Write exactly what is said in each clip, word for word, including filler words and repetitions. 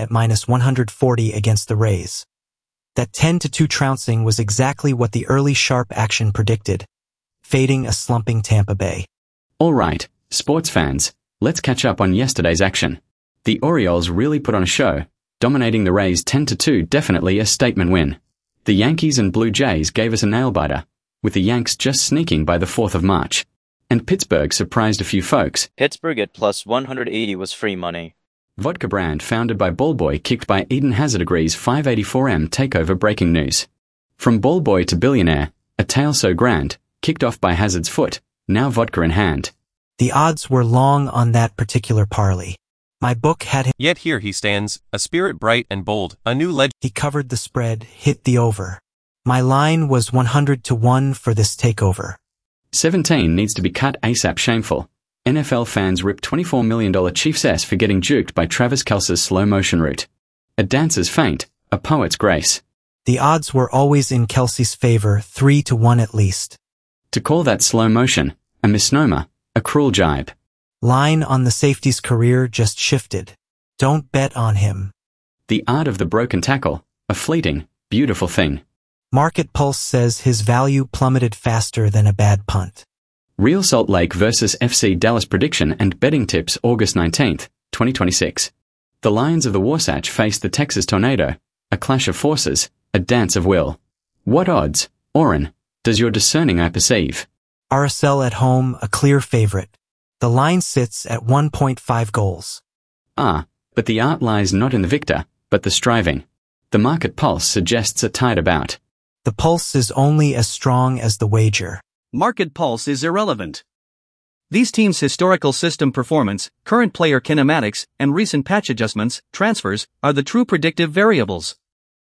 at minus one hundred forty against the Rays. That ten to two trouncing was exactly what the early sharp action predicted, fading a slumping Tampa Bay. All right, sports fans, let's catch up on yesterday's action. The Orioles really put on a show, dominating the Rays ten to two, definitely a statement win. The Yankees and Blue Jays gave us a nail-biter, with the Yanks just sneaking by the fourth of March. And Pittsburgh surprised a few folks. Pittsburgh at plus one hundred eighty was free money. Vodka brand founded by Ballboy kicked by Eden Hazard agrees five eighty-four M takeover breaking news. From Ballboy to billionaire, a tale so grand, kicked off by Hazard's foot, now vodka in hand. The odds were long on that particular parlay. My book had him. Yet here he stands, a spirit bright and bold, a new legend. He covered the spread, hit the over. My line was one hundred to one for this takeover. seventeen needs to be cut ASAP. Shameful. N F L fans rip twenty-four million dollars Chiefs ass for getting juked by Travis Kelce's slow-motion route. A dancer's feint, a poet's grace. The odds were always in Kelce's favor, three to one at least. To call that slow motion, a misnomer, a cruel jibe. Line on the safety's career just shifted. Don't bet on him. The art of the broken tackle, a fleeting, beautiful thing. Market Pulse says his value plummeted faster than a bad punt. Real Salt Lake versus F C Dallas prediction and betting tips August nineteenth, twenty twenty-six. The Lions of the Wasatch face the Texas Tornado, a clash of forces, a dance of will. What odds, Oren, does your discerning eye perceive? R S L at home, a clear favorite. The line sits at one point five goals. Ah, but the art lies not in the victor, but the striving. The Market Pulse suggests a tight about. The pulse is only as strong as the wager. Market Pulse is irrelevant. These teams' historical system performance, current player kinematics, and recent patch adjustments, transfers, are the true predictive variables.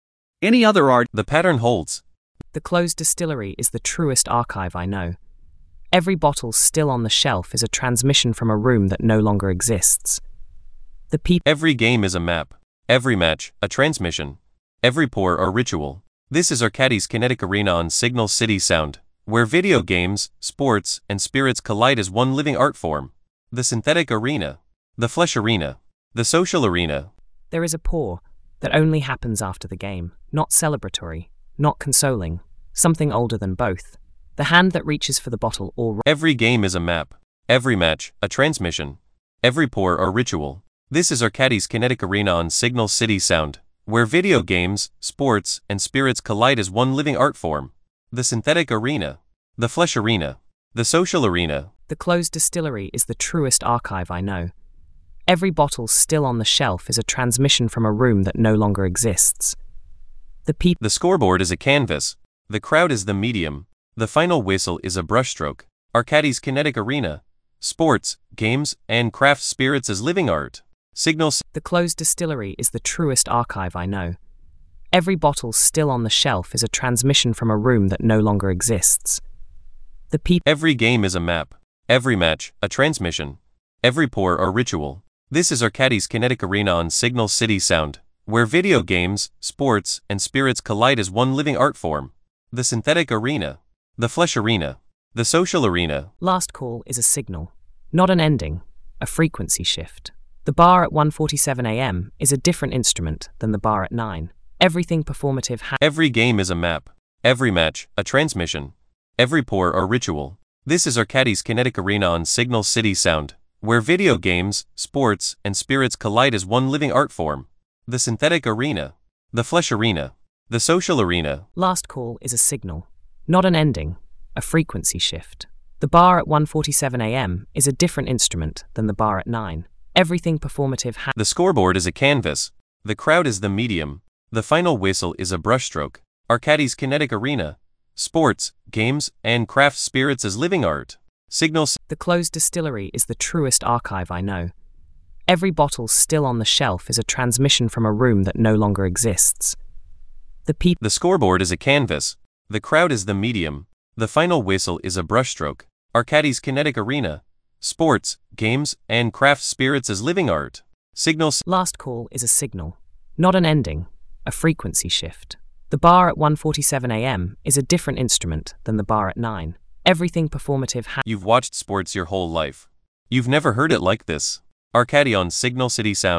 Any other art. The pattern holds. The closed distillery is the truest archive I know. Every bottle still on the shelf is a transmission from a room that no longer exists. The people. Every game is a map. Every match, a transmission. Every pour, a ritual. This is Arcadis Kinetic Arena on Signal City Sound, where video games, sports, and spirits collide as one living art form. The synthetic arena. The flesh arena. The social arena. There is a pour that only happens after the game, not celebratory, not consoling, something older than both. The hand that reaches for the bottle or... Every game is a map. Every match, a transmission. Every pour, a ritual. This is Arcadis Kinetic Arena on Signal City Sound, where video games, sports, and spirits collide as one living art form. The synthetic arena. The flesh arena. The social arena. The closed distillery is the truest archive I know. Every bottle still on the shelf is a transmission from a room that no longer exists. The people. The scoreboard is a canvas. The crowd is the medium. The final whistle is a brushstroke. Arcadis Kinetic Arena. Sports, games, and craft spirits as living art. Signal. The closed distillery is the truest archive I know. Every bottle still on the shelf is a transmission from a room that no longer exists. The people. Every game is a map. Every match, a transmission. Every pour, a ritual. This is Arcadis Kinetic Arena on Signal City Sound, where video games, sports, and spirits collide as one living art form. The synthetic arena. The flesh arena. The social arena. Last call is a signal, not an ending, a frequency shift. The bar at one forty-seven a m is a different instrument than the bar at nine. Everything performative ha- Every game is a map. Every match, a transmission. Every pour, a ritual. This is Arcadis Kinetic Arena on Signal City Sound, where video games, sports, and spirits collide as one living art form. The synthetic arena. The flesh arena. The social arena. Last call is a signal, not an ending, a frequency shift. The bar at one forty-seven a m is a different instrument than the bar at nine. Everything performative ha- The scoreboard is a canvas. The crowd is the medium. The final whistle is a brushstroke. Arcadis Kinetic Arena. Sports, games, and craft spirits as living art. Signal. The closed distillery is the truest archive I know. Every bottle still on the shelf is a transmission from a room that no longer exists. The people. The scoreboard is a canvas. The crowd is the medium. The final whistle is a brushstroke. Arcadis Kinetic Arena. Sports, games, and craft spirits as living art. Signal. Last call is a signal, not an ending, a frequency shift. The bar at one forty-seven a m is a different instrument than the bar at nine. Everything performative ha- You've watched sports your whole life. You've never heard it like this. Arcadi on Signal City Sound,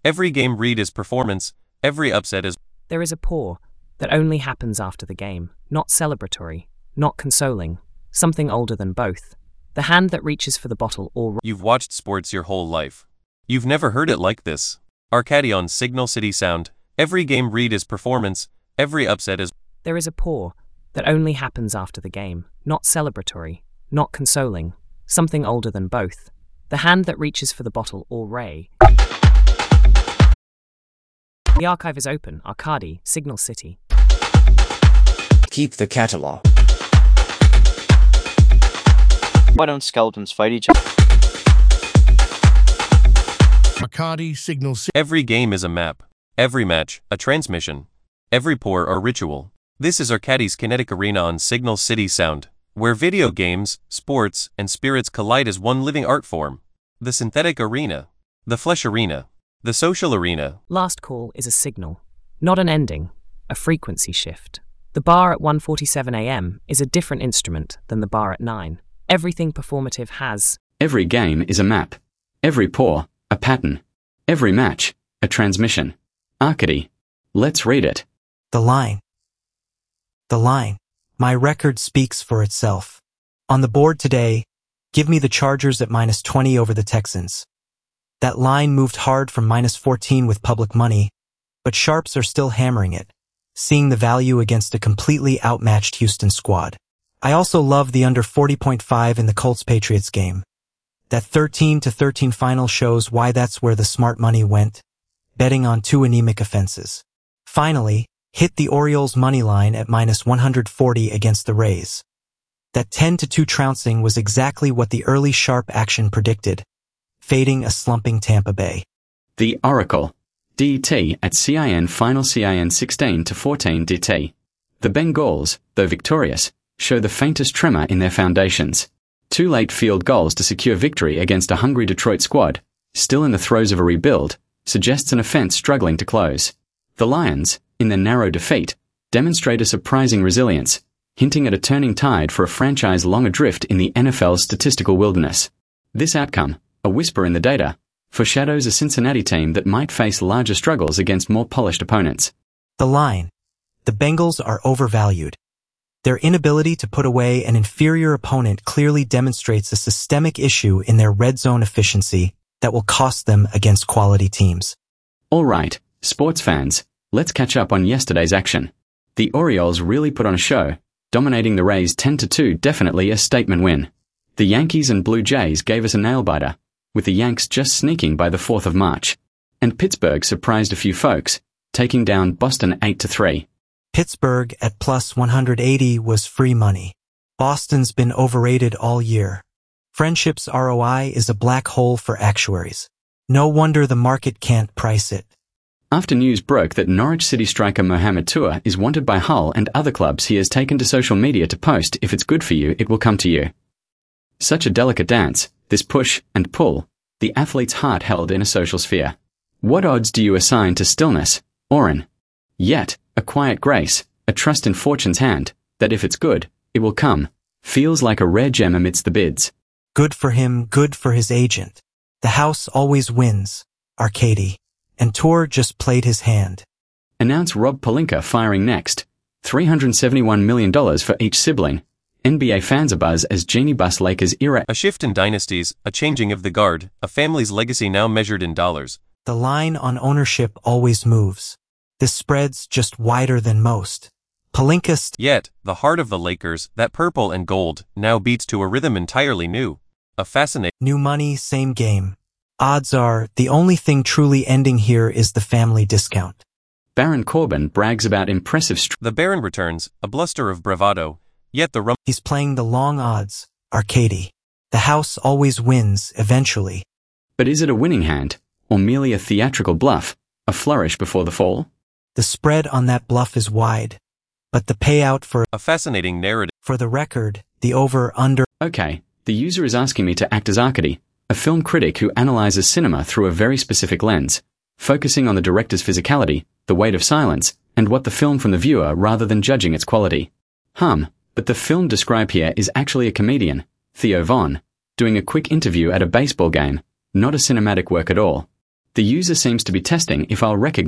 Every game read is performance, every upset is. There is a pour that only happens after the game, not celebratory, not consoling, something older than both. The hand that reaches for the bottle or... You've watched sports your whole life. You've never heard it like this. Arcady on Signal City Sound. Every game read is performance, every upset is. There is a pour that only happens after the game, not celebratory, not consoling, something older than both. The hand that reaches for the bottle or ray. The archive is open. Arcady, Signal City. Keep the catalog. Why don't skeletons fight each other? Arcady, Signal City. Every game is a map. Every match, a transmission. Every pour, a ritual. This is Arcady's Kinetic Arena on Signal City Sound, where video games, sports, and spirits collide as one living art form. The synthetic arena. The flesh arena. The social arena. Last call is a signal, not an ending, a frequency shift. The bar at one forty-seven a m is a different instrument than the bar at nine. Everything performative has... Every game is a map. Every pour, a pattern. Every match, a transmission. Arcady. Let's read it. The line. The line. My record speaks for itself. On the board today, give me the Chargers at minus twenty over the Texans. That line moved hard from minus fourteen with public money, but sharps are still hammering it, seeing the value against a completely outmatched Houston squad. I also love the under forty point five in the Colts-Patriots game. That thirteen to thirteen final shows why that's where the smart money went, betting on two anemic offenses. Finally, hit the Orioles money line at minus one forty against the Rays. That ten to two trouncing was exactly what the early sharp action predicted, fading a slumping Tampa Bay. The Oracle. D T at C I N final C I N sixteen to fourteen D T. The Bengals, though victorious, show the faintest tremor in their foundations. Two late field goals to secure victory against a hungry Detroit squad, still in the throes of a rebuild, suggests an offense struggling to close. The Lions, in their narrow defeat, demonstrate a surprising resilience, hinting at a turning tide for a franchise long adrift in the N F L's statistical wilderness. This outcome, a whisper in the data, foreshadows a Cincinnati team that might face larger struggles against more polished opponents. The line. The Bengals are overvalued. Their inability to put away an inferior opponent clearly demonstrates a systemic issue in their red zone efficiency that will cost them against quality teams. All right, sports fans, let's catch up on yesterday's action. The Orioles really put on a show, dominating the Rays ten to two, definitely a statement win. The Yankees and Blue Jays gave us a nail-biter, with the Yanks just sneaking by the fourth of March. And Pittsburgh surprised a few folks, taking down Boston eight to three. Pittsburgh at plus one eighty was free money. Boston's been overrated all year. Friendship's R O I is a black hole for actuaries. No wonder the market can't price it. After news broke that Norwich City striker Mohamed Tour is wanted by Hull and other clubs, he has taken to social media to post, "If it's good for you, it will come to you." Such a delicate dance, this push and pull, the athlete's heart held in a social sphere. What odds do you assign to stillness, Oren? Yet, a quiet grace, a trust in fortune's hand, that if it's good, it will come, feels like a rare gem amidst the bids. Good for him, good for his agent. The house always wins, Arcady. And Tour just played his hand. Announce Rob Pelinka firing next. three hundred seventy-one million dollars for each sibling. N B A fans abuzz as Genie Bus Lakers era. A shift in dynasties, a changing of the guard, a family's legacy now measured in dollars. The line on ownership always moves. This spread's just wider than most. Pelinka st- Yet, the heart of the Lakers, that purple and gold, now beats to a rhythm entirely new. A fascinating... New money, same game. Odds are, the only thing truly ending here is the family discount. Baron Corbin brags about impressive str- The Baron returns, a bluster of bravado, yet the rum... He's playing the long odds, Arcady. The house always wins, eventually. But is it a winning hand, or merely a theatrical bluff, a flourish before the fall? The spread on that bluff is wide, but the payout for... A fascinating narrative. For the record, the over-under... Okay, the user is asking me to act as Arcady, a film critic who analyzes cinema through a very specific lens, focusing on the director's physicality, the weight of silence, and what the film from the viewer rather than judging its quality. Hum, but the film described here is actually a comedian, Theo Von, doing a quick interview at a baseball game, not a cinematic work at all. The user seems to be testing if I'll recognize